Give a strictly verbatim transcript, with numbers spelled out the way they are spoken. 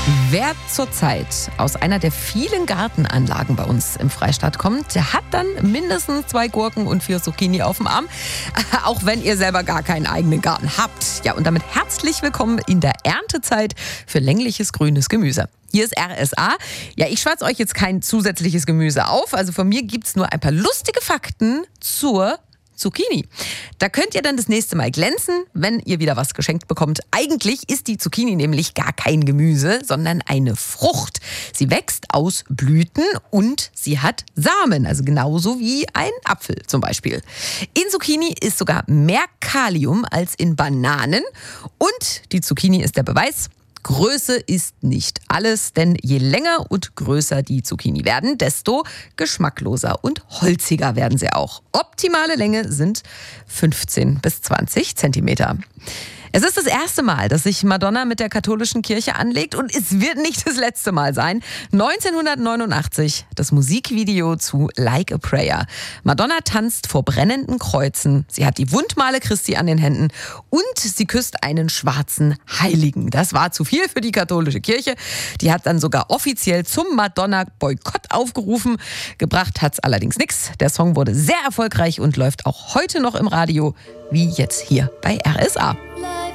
Wer zurzeit aus einer der vielen Gartenanlagen bei uns im Freistaat kommt, der hat dann mindestens zwei Gurken und vier Zucchini auf dem Arm, auch wenn ihr selber gar keinen eigenen Garten habt. Ja, und damit herzlich willkommen in der Erntezeit für längliches grünes Gemüse. Hier ist R S A. Ja, ich schwatze euch jetzt kein zusätzliches Gemüse auf. Also von mir gibt's nur ein paar lustige Fakten zur Zucchini. Da könnt ihr dann das nächste Mal glänzen, wenn ihr wieder was geschenkt bekommt. Eigentlich ist die Zucchini nämlich gar kein Gemüse, sondern eine Frucht. Sie wächst aus Blüten und sie hat Samen, also genauso wie ein Apfel zum Beispiel. In Zucchini ist sogar mehr Kalium als in Bananen und die Zucchini ist der Beweis: Größe ist nicht alles, denn je länger und größer die Zucchini werden, desto geschmackloser und holziger werden sie auch. Optimale Länge sind fünfzehn bis zwanzig Zentimeter. Es ist das erste Mal, dass sich Madonna mit der katholischen Kirche anlegt und es wird nicht das letzte Mal sein. neunzehnhundertneunundachtzig, das Musikvideo zu Like a Prayer. Madonna tanzt vor brennenden Kreuzen. Sie hat die Wundmale Christi an den Händen und sie küsst einen schwarzen Heiligen. Das war zu viel für die katholische Kirche. Die hat dann sogar offiziell zum Madonna-Boykott aufgerufen. Gebracht hat's allerdings nichts. Der Song wurde sehr erfolgreich und läuft auch heute noch im Radio, wie jetzt hier bei R S A.